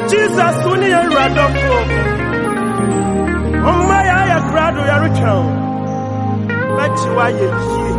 Jesus, when you're random, oh my, I agrado, you're a child. But you are